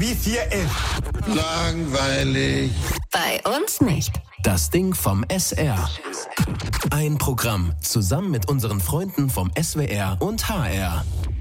wie es hier ist. Langweilig. Bei uns nicht. Das Ding vom SR. Ein Programm zusammen mit unseren Freunden vom SWR und HR.